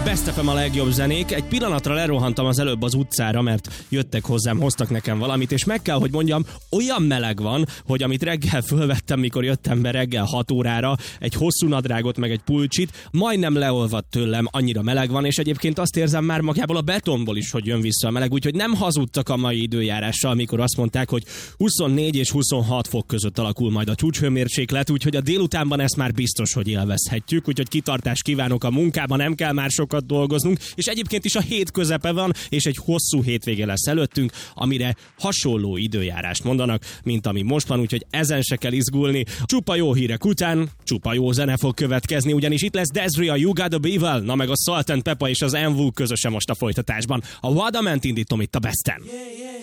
Best FM a legjobb zenék. Egy pillanatra lerohantam az előbb az utcára, mert jöttek hozzám, hoztak nekem valamit, és meg kell, hogy mondjam, olyan meleg van, hogy amit reggel fölvettem, mikor jöttem be reggel 6 órára, egy hosszú nadrágot meg egy pulcsit, majdnem leolvadt tőlem, annyira meleg van, és egyébként azt érzem már magából a betonból is, hogy jön vissza a meleg, úgyhogy nem hazudtak a mai időjárással, amikor azt mondták, hogy 24 és 26 fok között alakul majd a csúcshőmérséklet, úgyhogy a délutánban ezt már biztos, hogy élvezhetjük, úgyhogy kitartást kívánok a munkában, nem kell már sokat dolgoznunk, és egyébként is a hét közepe van, és egy hosszú hétvége lesz előttünk, amire hasonló időjárást mondanak, mint ami most van, úgyhogy ezen se kell izgulni. Csupa jó hírek után, csupa jó zene fog következni, ugyanis itt lesz Desiree, a You Got a Bevel, na meg a Salt and Pepper és az Envu közösen most a folytatásban. A Wadament indítom itt a Besten.